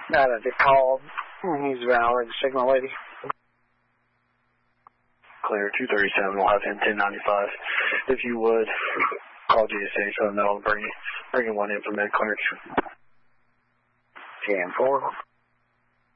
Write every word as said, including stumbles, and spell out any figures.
Now that they called, he's valid, signal lady. Clear, two thirty-seven, we'll have him ten ninety-five. If you would, call G S H, let them know, bring, bring one in for med clearance. ten four.